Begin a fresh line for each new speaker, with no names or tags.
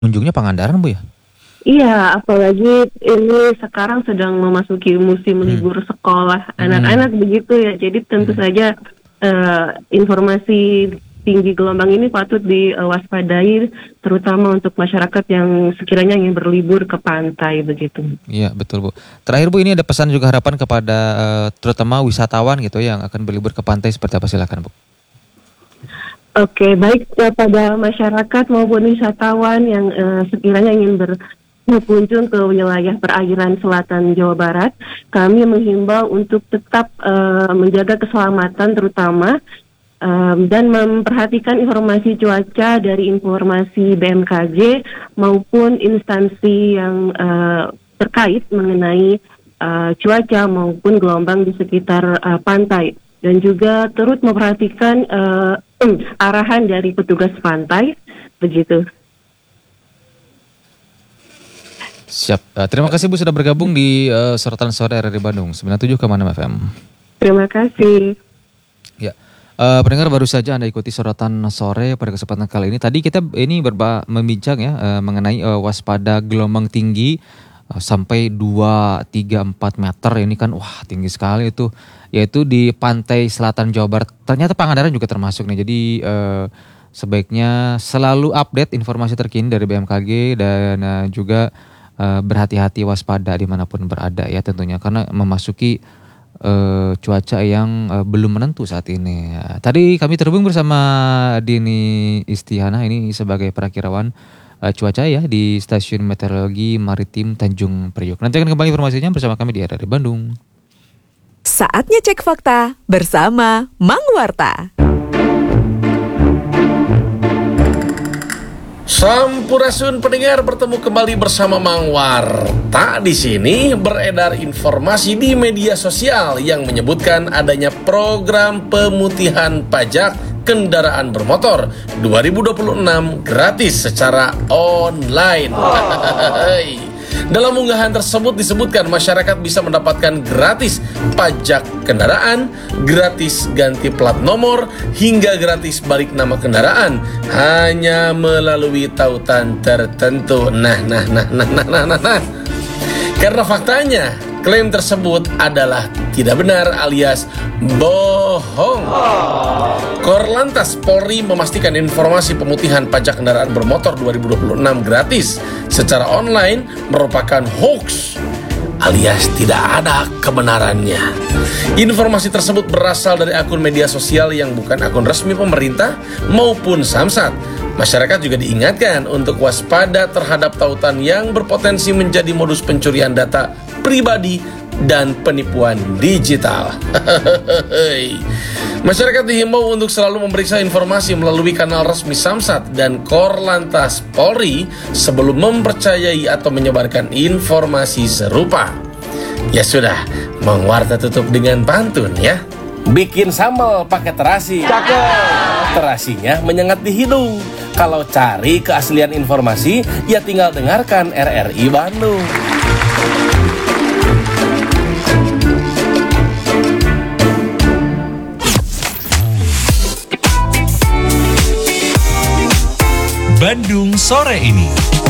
Kunjungnya Pangandaran, Bu, ya?
Iya, apalagi ini sekarang sedang memasuki musim libur sekolah anak-anak begitu ya. Jadi tentu saja informasi tinggi gelombang ini patut diwaspadai, terutama untuk masyarakat yang sekiranya ingin berlibur ke pantai begitu.
Iya, betul, Bu. Terakhir, Bu, ini ada pesan juga harapan kepada terutama wisatawan gitu yang akan berlibur ke pantai seperti apa, silakan, Bu.
Oke, baik kepada masyarakat maupun wisatawan yang sekiranya ingin berkunjung ke wilayah perairan selatan Jawa Barat, kami menghimbau untuk tetap menjaga keselamatan terutama dan memperhatikan informasi cuaca dari informasi BMKG maupun instansi yang terkait mengenai cuaca maupun gelombang di sekitar pantai. Dan juga turut memperhatikan arahan dari petugas pantai, begitu.
Siap. Terima kasih, Bu, sudah bergabung di Sorotan Sore RRI Bandung 97,6 FM.
Terima kasih.
Ya, pendengar, baru saja Anda ikuti Sorotan Sore pada kesempatan kali ini. Tadi kita ini membincang ya mengenai waspada gelombang tinggi sampai 2, 3, 4 meter. Ini kan wah tinggi sekali itu. Yaitu di pantai selatan Jawa Barat. Ternyata Pangandaran juga termasuk nih. Jadi sebaiknya selalu update informasi terkini dari BMKG dan juga berhati-hati, waspada dimanapun berada ya tentunya. Karena memasuki cuaca yang belum menentu saat ini. Tadi kami terhubung bersama Dini Istiana ini sebagai perakirawan cuaca ya di Stasiun Meteorologi Maritim Tanjung Priok. Nanti akan kembali informasinya bersama kami di RRI Bandung.
Saatnya cek fakta bersama Mang Warta.
Sampurasun pendengar, bertemu kembali bersama Mang Warta. Di sini beredar informasi di media sosial yang menyebutkan adanya program pemutihan pajak kendaraan bermotor 2026 gratis secara online. Dalam unggahan tersebut disebutkan masyarakat bisa mendapatkan gratis pajak kendaraan, gratis ganti plat nomor, hingga gratis balik nama kendaraan hanya melalui tautan tertentu. Nah. Karena faktanya klaim tersebut adalah tidak benar alias bohong. Korlantas Polri memastikan informasi pemutihan pajak kendaraan bermotor 2026 gratis secara online merupakan hoax alias tidak ada kebenarannya. Informasi tersebut berasal dari akun media sosial yang bukan akun resmi pemerintah maupun Samsat. Masyarakat juga diingatkan untuk waspada terhadap tautan yang berpotensi menjadi modus pencurian data pribadi dan penipuan digital. Masyarakat dihimbau untuk selalu memeriksa informasi melalui kanal resmi Samsat dan Korlantas Polri sebelum mempercayai atau menyebarkan informasi serupa. Ya sudah, Mang Warta tutup dengan pantun ya. Bikin sambal pakai terasi. Cakep. Terasinya menyengat di hidung. Kalau cari keaslian informasi, ya tinggal dengarkan RRI Bandung.
Bandung sore ini.